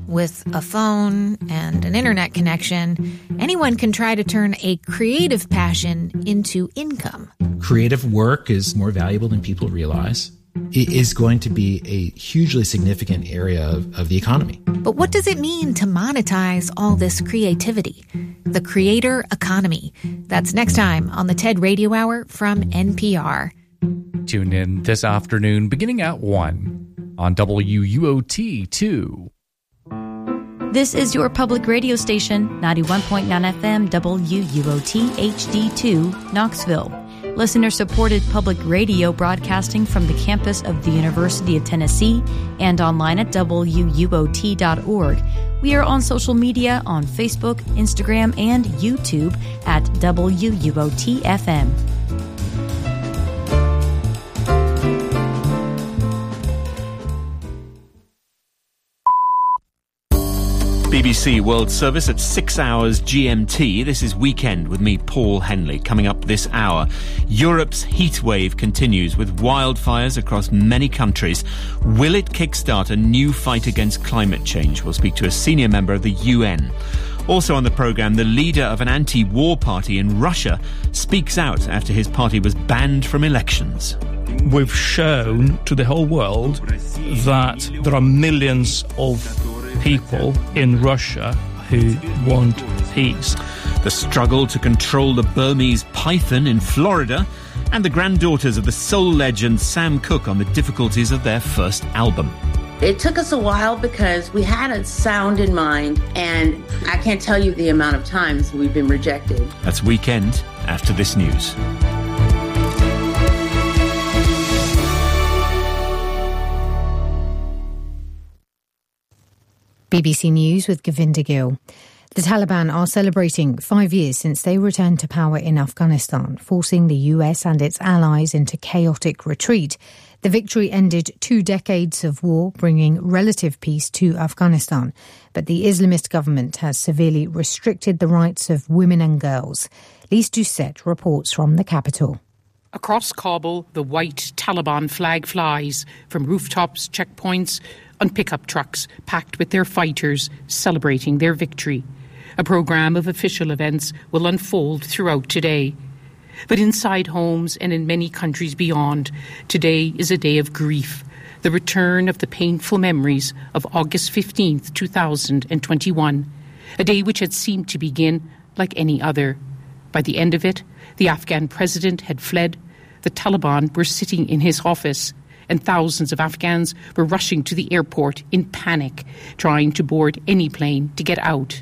with a phone and an internet connection, anyone can try to turn a creative passion into income. Creative work is more valuable than people realize. It is going to be a hugely significant area of the economy. But what does it mean to monetize all this creativity? The creator economy. That's next time on the TED Radio Hour from NPR. Tune in this afternoon beginning at 1 on WUOT2. This is your public radio station, 91.9 FM WUOT HD2, Knoxville. Listener-supported public radio broadcasting from the campus of the University of Tennessee and online at WUOT.org. We are on social media on Facebook, Instagram, and YouTube at WUOT-FM. BBC World Service at 6 hours GMT. This is Weekend with me, Paul Henley. Coming up this hour, Europe's heat wave continues with wildfires across many countries. Will it kickstart a new fight against climate change? We'll speak to a senior member of the UN. Also on the programme, the leader of an anti-war party in Russia speaks out after his party was banned from elections. We've shown to the whole world that there are millions of people in Russia who want peace. The struggle to control the Burmese python in Florida, and the granddaughters of the soul legend Sam Cooke on the difficulties of their first album. It took us a while because we had a sound in mind, and I can't tell you the amount of times we've been rejected. That's Weekend after this news. BBC News with Govinda Gill. The Taliban are celebrating 5 years since they returned to power in Afghanistan, forcing the US and its allies into chaotic retreat. The victory ended 2 decades of war, bringing relative peace to Afghanistan. But the Islamist government has severely restricted the rights of women and girls. Lise Doucette reports from the capital. Across Kabul, the white Taliban flag flies from rooftops, checkpoints, on pickup trucks packed with their fighters celebrating their victory. A programme of official events will unfold throughout today. But inside homes and in many countries beyond, today is a day of grief, the return of the painful memories of August 15th, 2021, a day which had seemed to begin like any other. By the end of it, the Afghan president had fled, the Taliban were sitting in his office, and thousands of Afghans were rushing to the airport in panic, trying to board any plane to get out.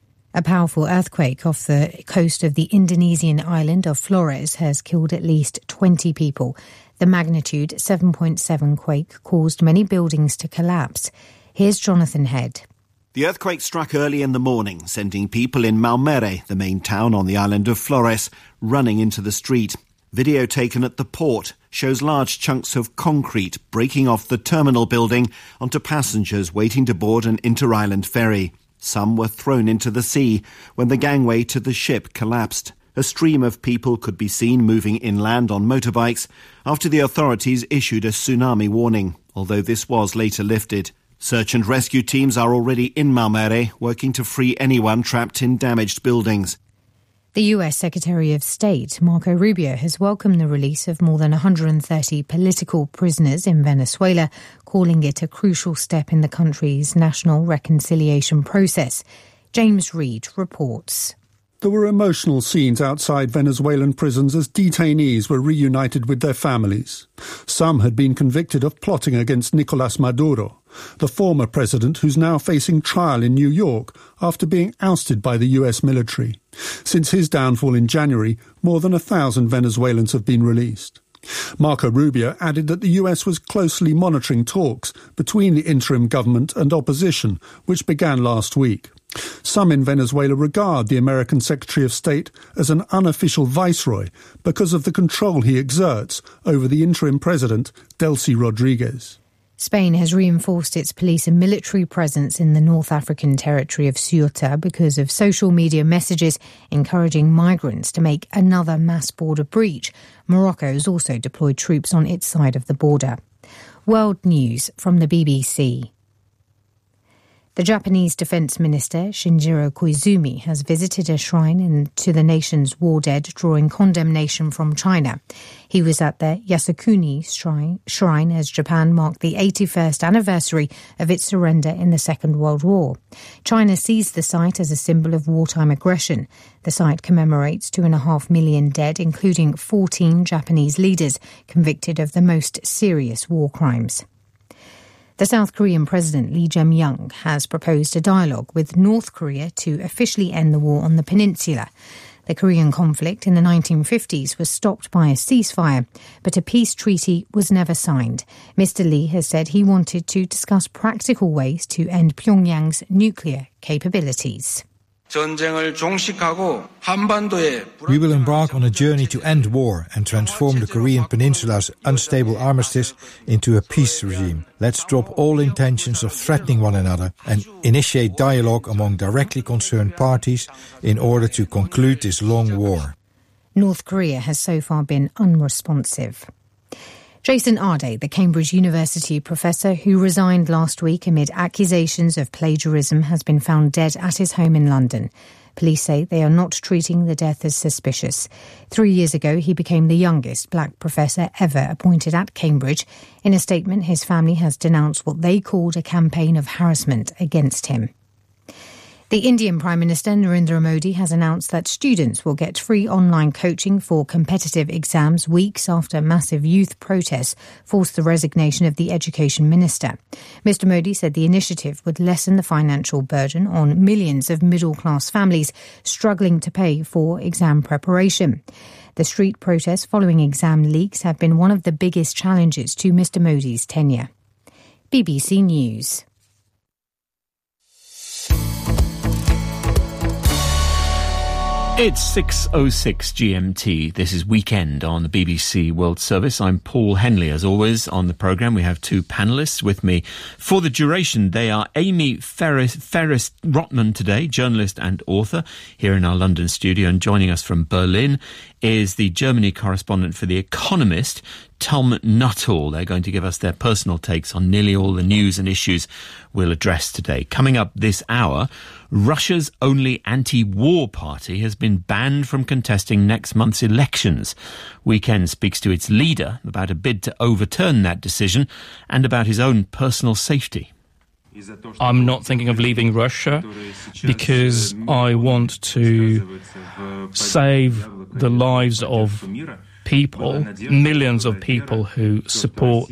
A powerful earthquake off the coast of the Indonesian island of Flores has killed at least 20 people. The magnitude 7.7 quake caused many buildings to collapse. Here's Jonathan Head. The earthquake struck early in the morning, sending people in Maumere, the main town on the island of Flores, running into the street. Video taken at the port shows large chunks of concrete breaking off the terminal building onto passengers waiting to board an inter-island ferry. Some were thrown into the sea when the gangway to the ship collapsed. A stream of people could be seen moving inland on motorbikes after the authorities issued a tsunami warning, although this was later lifted. Search and rescue teams are already in Maumere, working to free anyone trapped in damaged buildings. The US Secretary of State, Marco Rubio, has welcomed the release of more than 130 political prisoners in Venezuela, calling it a crucial step in the country's national reconciliation process. James Reid reports. There were emotional scenes outside Venezuelan prisons as detainees were reunited with their families. Some had been convicted of plotting against Nicolás Maduro, the former president who's now facing trial in New York after being ousted by the US military. Since his downfall in January, more than 1,000 Venezuelans have been released. Marco Rubio added that the US was closely monitoring talks between the interim government and opposition, which began last week. Some in Venezuela regard the American Secretary of State as an unofficial viceroy because of the control he exerts over the interim president, Delcy Rodriguez. Spain has reinforced its police and military presence in the North African territory of Ceuta because of social media messages encouraging migrants to make another mass border breach. Morocco has also deployed troops on its side of the border. World News from the BBC. The Japanese Defence Minister Shinjiro Koizumi has visited a shrine to the nation's war dead, drawing condemnation from China. He was at the Yasukuni shrine as Japan marked the 81st anniversary of its surrender in the Second World War. China sees the site as a symbol of wartime aggression. The site commemorates 2.5 million dead, including 14 Japanese leaders convicted of the most serious war crimes. The South Korean President Lee Jae-myung has proposed a dialogue with North Korea to officially end the war on the peninsula. The Korean conflict in the 1950s was stopped by a ceasefire, but a peace treaty was never signed. Mr. Lee has said he wanted to discuss practical ways to end Pyongyang's nuclear capabilities. We will embark on a journey to end war and transform the Korean Peninsula's unstable armistice into a peace regime. Let's drop all intentions of threatening one another and initiate dialogue among directly concerned parties in order to conclude this long war. North Korea has so far been unresponsive. Jason Arde, the Cambridge University professor who resigned last week amid accusations of plagiarism, has been found dead at his home in London. Police say they are not treating the death as suspicious. 3 years ago, he became the youngest black professor ever appointed at Cambridge. In a statement, his family has denounced what they called a campaign of harassment against him. The Indian Prime Minister Narendra Modi has announced that students will get free online coaching for competitive exams weeks after massive youth protests forced the resignation of the Education Minister. Mr. Modi said the initiative would lessen the financial burden on millions of middle-class families struggling to pay for exam preparation. The street protests following exam leaks have been one of the biggest challenges to Mr. Modi's tenure. BBC News. It's 6:06 GMT. This is Weekend on the BBC World Service. I'm Paul Henley. As always, on the programme, we have two panellists with me for the duration. They are Amy Ferris-Rotman today, journalist and author, here in our London studio. And joining us from Berlin is the Germany correspondent for The Economist, Tom Nuttall. They're going to give us their personal takes on nearly all the news and issues we'll address today. Coming up this hour, Russia's only anti-war party has been banned from contesting next month's elections. Weekend speaks to its leader about a bid to overturn that decision and about his own personal safety. I'm not thinking of leaving Russia because I want to save the lives of people, millions of people who support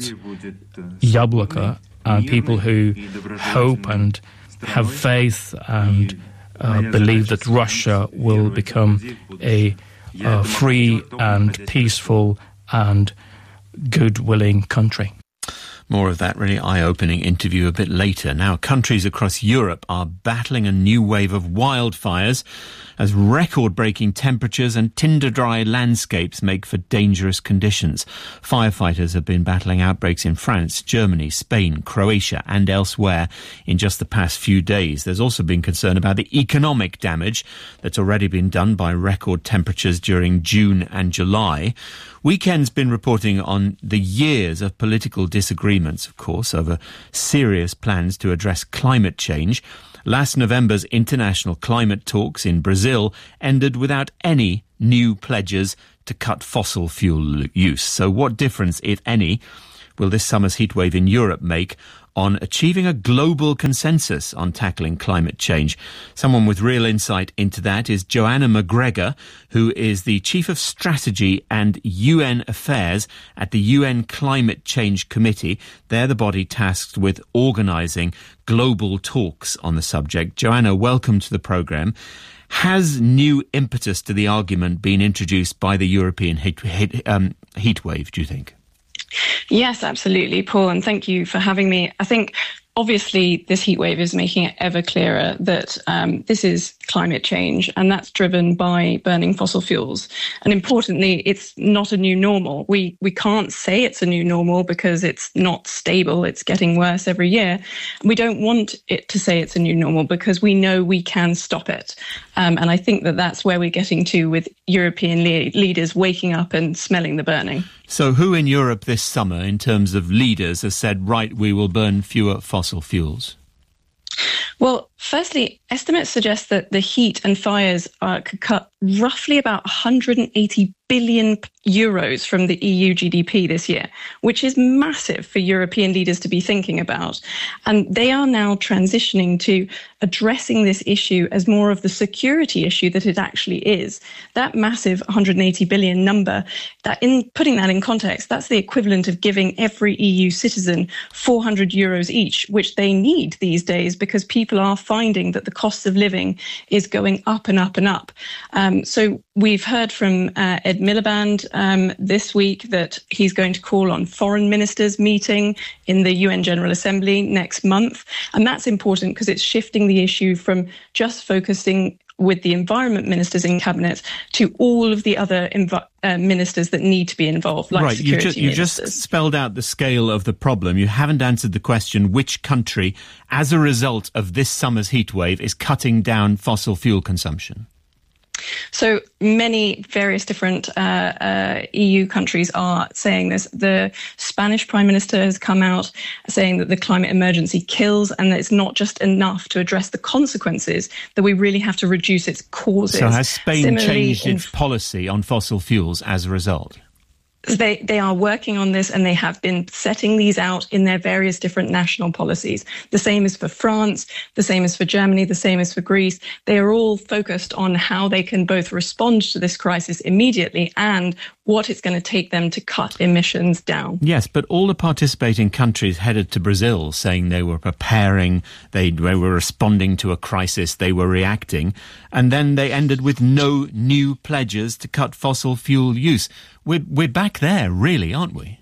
Yabloko and people who hope and have faith and believe that Russia will become a free and peaceful and good-willing country. More of that really eye-opening interview a bit later. Now, countries across Europe are battling a new wave of wildfires as record-breaking temperatures and tinder-dry landscapes make for dangerous conditions. Firefighters have been battling outbreaks in France, Germany, Spain, Croatia and elsewhere in just the past few days. There's also been concern about the economic damage that's already been done by record temperatures during June and July. Weekend's been reporting on the years of political disagreements, of course, over serious plans to address climate change. Last November's international climate talks in Brazil ended without any new pledges to cut fossil fuel use. So what difference, if any, will this summer's heatwave in Europe make on achieving a global consensus on tackling climate change? Someone with real insight into that is Joanna McGregor, who is the Chief of Strategy and UN Affairs at the UN Climate Change Committee. They're the body tasked with organising global talks on the subject. Joanna, welcome to the programme. Has new impetus to the argument been introduced by the European heatwave, do you think? Yes, absolutely, Paul, and thank you for having me. I think obviously this heatwave is making it ever clearer that this is climate change, and that's driven by burning fossil fuels. And importantly, it's not a new normal. We can't say it's a new normal because it's not stable. It's getting worse every year. We don't want it to say it's a new normal because we know we can stop it. And I think that that's where we're getting to with European leaders waking up and smelling the burning. So who in Europe this summer, in terms of leaders, has said, right, we will burn fewer fossil fuels? Well, firstly, estimates suggest that the heat and fires could cut roughly about 180 billion euros from the EU GDP this year, which is massive for European leaders to be thinking about. And they are now transitioning to addressing this issue as more of the security issue that it actually is. That massive 180 billion number, that in putting that in context, that's the equivalent of giving every EU citizen 400 euros each, which they need these days because people are finding that the cost of living is going up and up and up. So we've heard from Ed Miliband this week that he's going to call on foreign ministers meeting in the UN General Assembly next month. And that's important because it's shifting the issue from just focusing with the environment ministers in cabinet to all of the other ministers that need to be involved, like security ministers. You just spelled out the scale of the problem. You haven't answered the question which country, as a result of this summer's heatwave, is cutting down fossil fuel consumption. So many various different EU countries are saying this. The Spanish Prime Minister has come out saying that the climate emergency kills and that it's not just enough to address the consequences, that we really have to reduce its causes. So has Spain changed its policy on fossil fuels as a result? They are working on this and they have been setting these out in their various different national policies. The same is for France, the same is for Germany, the same is for Greece. They are all focused on how they can both respond to this crisis immediately and what it's going to take them to cut emissions down. Yes, but all the participating countries headed to Brazil saying they were preparing, they were responding to a crisis, they were reacting, and then they ended with no new pledges to cut fossil fuel use. We're back there, really, aren't we?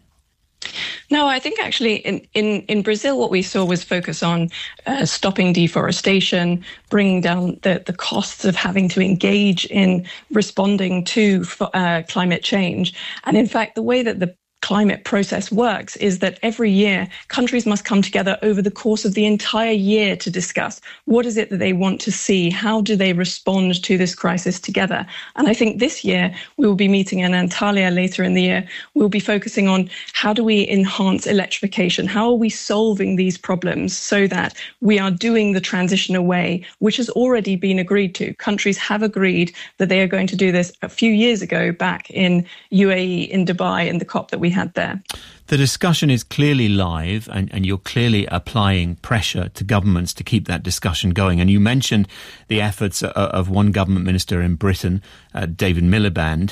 No, I think actually in Brazil, what we saw was focus on stopping deforestation, bringing down the costs of having to engage in responding to climate change. And in fact, the way that the climate process works is that every year countries must come together over the course of the entire year to discuss what is it that they want to see, how do they respond to this crisis together. And I think this year we will be meeting in Antalya later in the year. We'll be focusing on how do we enhance electrification, how are we solving these problems so that we are doing the transition away, which has already been agreed to. Countries have agreed that they are going to do this a few years ago back in UAE, in Dubai, in the COP that we had there. The discussion is clearly live and you're clearly applying pressure to governments to keep that discussion going. And you mentioned the efforts of one government minister in Britain, Ed Miliband.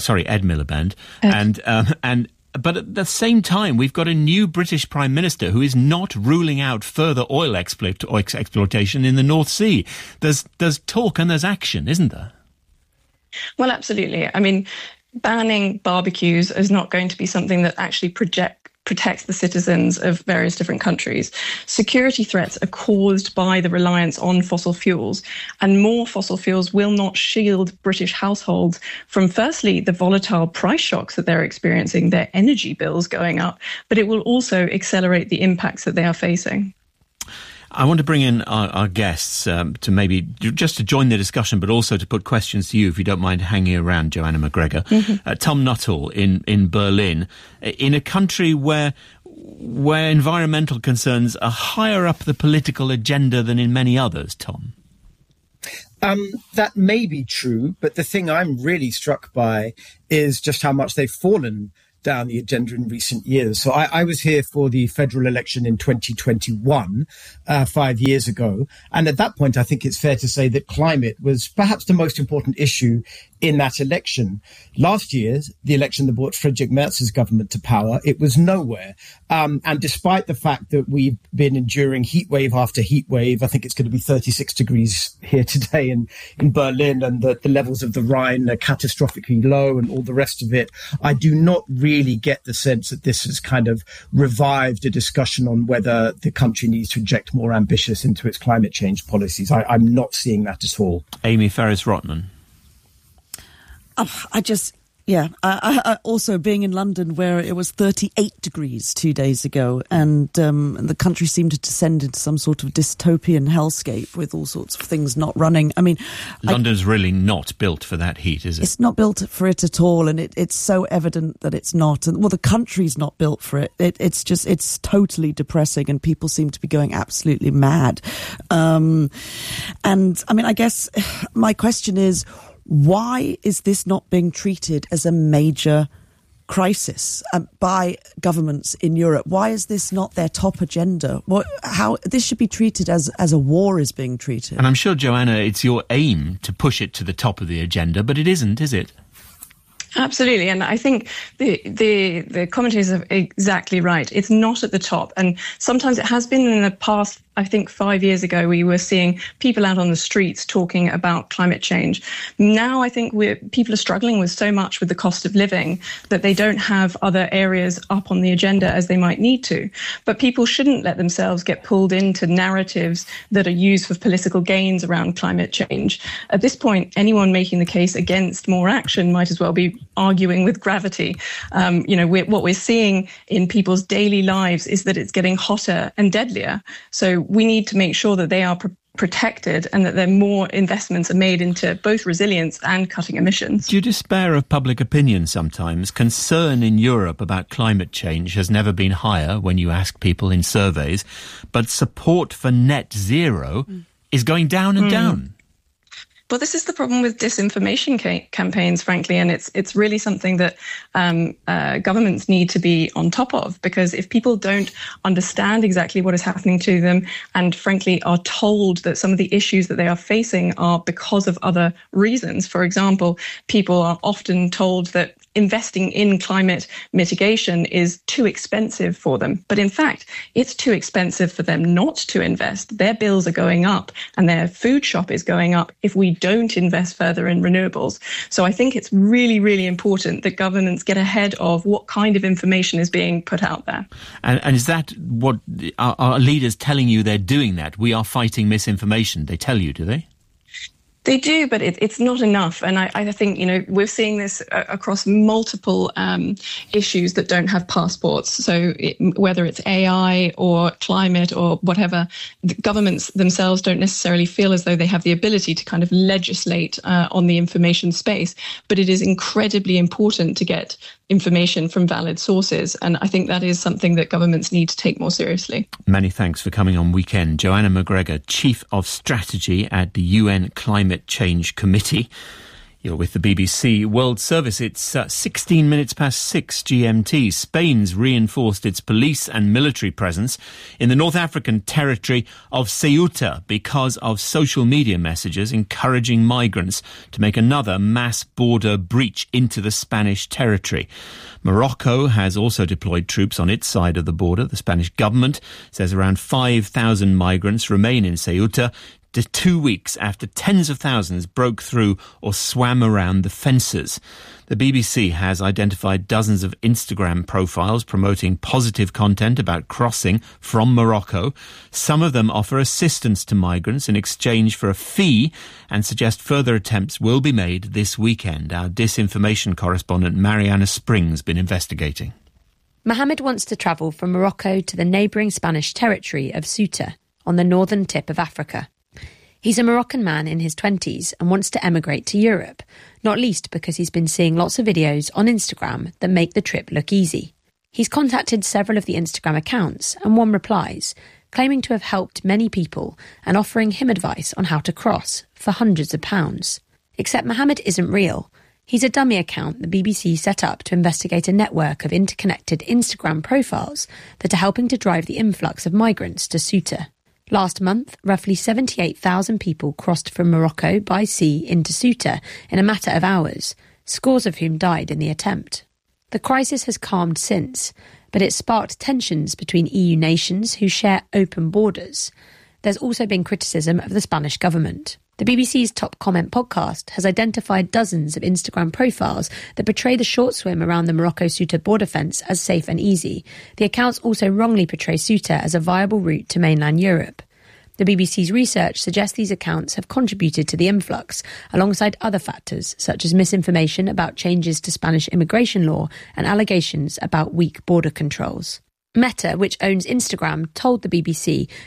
But at the same time, we've got a new British Prime Minister who is not ruling out further oil exploitation in the North Sea. There's talk and there's action, isn't there? Well, absolutely. I mean, banning barbecues is not going to be something that actually protects the citizens of various different countries. Security threats are caused by the reliance on fossil fuels, and more fossil fuels will not shield British households from, firstly, the volatile price shocks that they're experiencing, their energy bills going up, but it will also accelerate the impacts that they are facing. I want to bring in our guests to maybe just to join the discussion, but also to put questions to you, if you don't mind hanging around, Joanna McGregor. Mm-hmm. Tom Nuttall in Berlin, in a country where environmental concerns are higher up the political agenda than in many others, Tom. That may be true, but the thing I'm really struck by is just how much they've fallen down the agenda in recent years. So I was here for the federal election in 2021, 5 years ago. And at that point, I think it's fair to say that climate was perhaps the most important issue in that election. Last year, the election that brought Friedrich Merz's government to power, it was nowhere. And despite the fact that we've been enduring heat wave after heat wave, I think it's going to be 36 degrees here today in Berlin, and the levels of the Rhine are catastrophically low and all the rest of it, I do not really get the sense that this has kind of revived a discussion on whether the country needs to inject more ambitious into its climate change policies. I'm not seeing that at all. Amy Ferris-Rotman. Yeah, also being in London where it was 38 degrees 2 days ago, and the country seemed to descend into some sort of dystopian hellscape with all sorts of things not running. I mean, London's really not built for that heat, is it? It's not built for it at all, and it's so evident that it's not. And well, the country's not built for it. It's totally depressing, and people seem to be going absolutely mad. And I mean, I guess my question is, why is this not being treated as a major crisis by governments in Europe? Why is this not their top agenda? How this should be treated as a war is being treated? And I'm sure, Joanna, it's your aim to push it to the top of the agenda, but it isn't, is it? Absolutely, and I think the commentators are exactly right. It's not at the top, and sometimes it has been in the past. I think 5 years ago, we were seeing people out on the streets talking about climate change. Now I think people are struggling with so much with the cost of living that they don't have other areas up on the agenda as they might need to. But people shouldn't let themselves get pulled into narratives that are used for political gains around climate change. At this point, anyone making the case against more action might as well be arguing with gravity. What we're seeing in people's daily lives is that it's getting hotter and deadlier. So we need to make sure that they are protected and that more investments are made into both resilience and cutting emissions. Do you despair of public opinion sometimes? Concern in Europe about climate change has never been higher when you ask people in surveys, but support for net zero is going down and down. Well, this is the problem with disinformation campaigns, frankly, and it's really something that governments need to be on top of, because if people don't understand exactly what is happening to them and, frankly, are told that some of the issues that they are facing are because of other reasons. For example, people are often told that investing in climate mitigation is too expensive for them. But in fact, it's too expensive for them not to invest. Their bills are going up and their food shop is going up if we don't invest further in renewables. So I think it's really, really important that governments get ahead of what kind of information is being put out there. And is that what are leaders telling you they're doing that? We are fighting misinformation. They tell you, do they? They do, but it's not enough. And I think, we're seeing this across multiple issues that don't have passports. So whether it's AI or climate or whatever, the governments themselves don't necessarily feel as though they have the ability to kind of legislate on the information space. But it is incredibly important to get information from valid sources. And I think that is something that governments need to take more seriously. Many thanks for coming on Weekend. Joanna McGregor, Chief of Strategy at the UN Climate Change Committee. You're with the BBC World Service. It's 16 minutes past 6 GMT. Spain's reinforced its police and military presence in the North African territory of Ceuta because of social media messages encouraging migrants to make another mass border breach into the Spanish territory. Morocco has also deployed troops on its side of the border. The Spanish government says around 5,000 migrants remain in Ceuta 2 weeks after tens of thousands broke through or swam around the fences. The BBC has identified dozens of Instagram profiles promoting positive content about crossing from Morocco. Some of them offer assistance to migrants in exchange for a fee and suggest further attempts will be made this weekend. Our disinformation correspondent Mariana Spring's been investigating. Mohammed wants to travel from Morocco to the neighbouring Spanish territory of Ceuta on the northern tip of Africa. He's a Moroccan man in his 20s and wants to emigrate to Europe, not least because he's been seeing lots of videos on Instagram that make the trip look easy. He's contacted several of the Instagram accounts and one replies, claiming to have helped many people and offering him advice on how to cross for hundreds of pounds. Except Mohammed isn't real. He's a dummy account the BBC set up to investigate a network of interconnected Instagram profiles that are helping to drive the influx of migrants to Ceuta. Last month, roughly 78,000 people crossed from Morocco by sea into Ceuta in a matter of hours, scores of whom died in the attempt. The crisis has calmed since, but it sparked tensions between EU nations who share open borders. There's also been criticism of the Spanish government. The BBC's Top Comment podcast has identified dozens of Instagram profiles that portray the short swim around the Morocco-Ceuta border fence as safe and easy. The accounts also wrongly portray Ceuta as a viable route to mainland Europe. The BBC's research suggests these accounts have contributed to the influx, alongside other factors such as misinformation about changes to Spanish immigration law and allegations about weak border controls. Meta, which owns Instagram, told the BBC